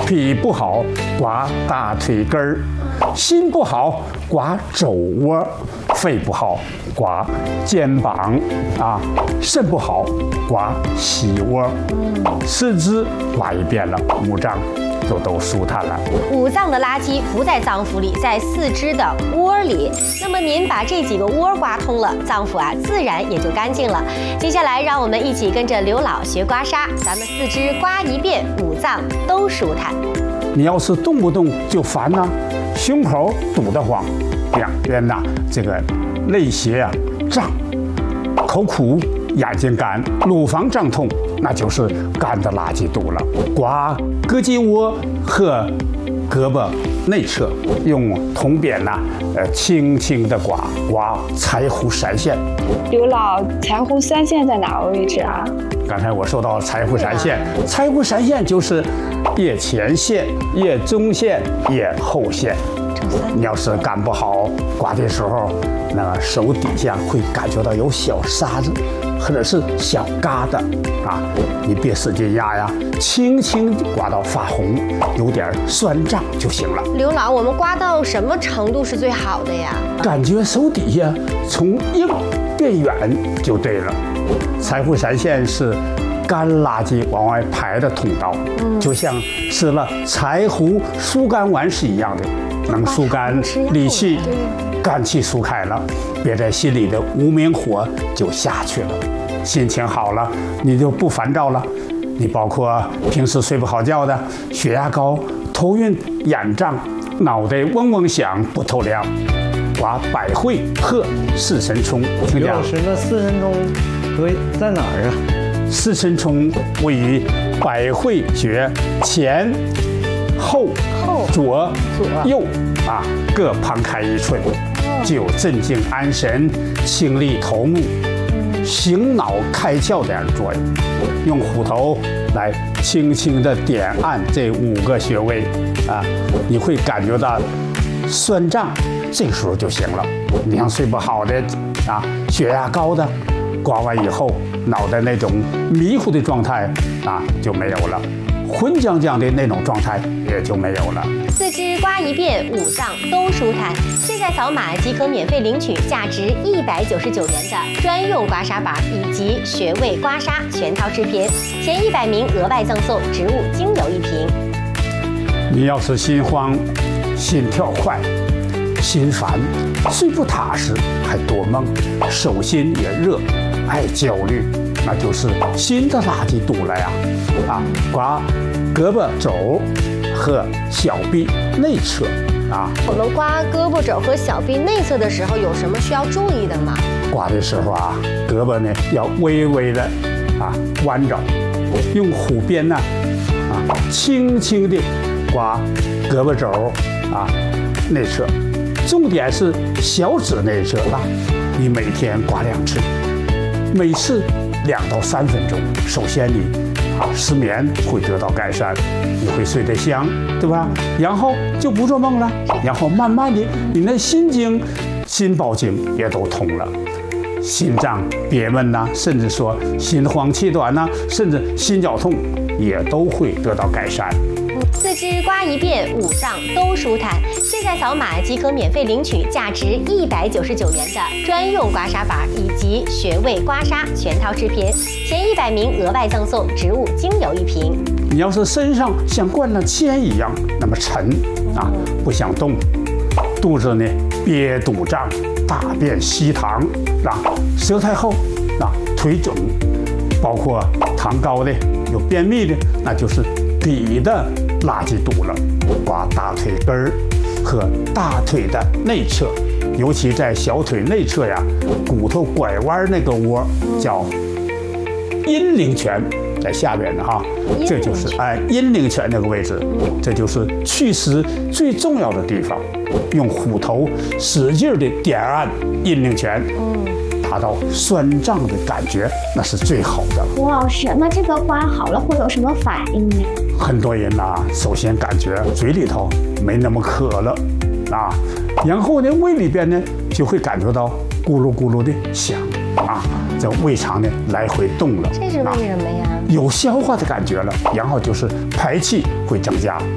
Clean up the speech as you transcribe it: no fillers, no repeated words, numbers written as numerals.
脾不好，刮大腿根儿；心不好，刮肘窝；肺不好，刮肩膀啊；肾不好，刮膝窝；四肢刮一遍了，五脏都舒坦了。 五脏的垃圾不在脏腑里，在四肢的窝里。那么您把这几个窝刮通了，脏腑自然也就干净了。接下来让我们一起跟着刘老学刮痧，咱们四肢刮一遍，五脏都舒坦。 你要是动不动就烦呐，胸口堵得慌，两边呐这个肋胁胀，口苦，眼睛干，乳房胀痛，那就是肝的垃圾堵了。刮胳肌窝和胳膊内侧，用铜鞭轻轻地刮柴胡三线。 刘老，柴胡三线在哪个位置啊？ 刚才我说到柴胡三线，柴胡三线就是腋前线、腋中线、腋后线。你要是干不好，刮的时候，那个手底下会感觉到有小沙子，或者是小疙瘩啊，你别使劲压呀，轻轻刮到发红，有点酸胀就行了。 刘老，我们刮到什么程度是最好的呀？ 感觉手底下从硬变软就对了。柴胡三线是干垃圾往外排的通道，就像吃了柴胡疏肝丸是一样的。能疏肝理气，肝气疏开了，憋在心里的无名火就下去了，心情好了，你就不烦躁了。你包括平时睡不好觉的，血压高、头晕眼胀、脑袋嗡嗡响、不透亮，刮百会和四神聪。 刘老师，那四神聪在哪儿啊？ 四神聪位于百会穴前、后、左、右各旁开1寸，具有镇静安神、清利头目、醒脑开窍这样的作用。用虎头来轻轻地点按这5个穴位你会感觉到酸胀，这个时候就行了。你像睡不好的血压高的，刮完以后脑袋那种迷糊的状态就没有了，浑浆浆的那种状态也就没有了。 四肢刮一遍，五脏都舒坦。现在扫码即可免费领取价值199元的专用刮痧板以及穴位刮痧全套视频，前100名额外赠送植物精油1瓶。 你要是心慌、心跳快、心烦、睡不踏实，还多梦，手心也热，爱焦虑，那就是心的垃圾堵了呀！刮胳膊肘和小臂内侧我们刮胳膊肘和小臂内侧的时候，有什么需要注意的吗？ 刮的时候胳膊呢要微微的弯着，用虎鞭轻轻地刮胳膊肘内侧，重点是小指内侧你每天刮2次，每次2到3分钟。首先你失眠会得到改善，你会睡得香，对吧？然后就不做梦了，然后慢慢的你的心经、心包经也都通了，心脏憋闷甚至说心慌气短甚至心绞痛也都会得到改善。 四肢刮一遍，五脏都舒坦。现在扫码即可免费领取价值199元的专用刮痧板以及穴位刮痧全套视频，前100名额外赠送植物精油1瓶。 你要是身上像灌了铅一样那么沉不想动，肚子呢憋肚胀，大便稀溏舌苔厚腿肿，包括糖高的、有便秘的，那就是脾的垃圾堵了。刮大腿根儿和大腿的内侧，尤其在小腿内侧骨头拐弯那个窝叫阴陵泉，在下边的这就是阴陵泉那个位置，这就是祛湿最重要的地方。用虎头使劲的点按阴陵泉，达到酸胀的感觉，那是最好的。 吴老师，那这个刮好了会有什么反应呢？ 很多人首先感觉嘴里头没那么渴了然后呢胃里边呢就会感觉到咕噜咕噜的响这胃肠呢来回动了， 这是为什么呀？ 有消化的感觉了，然后就是排气会增加。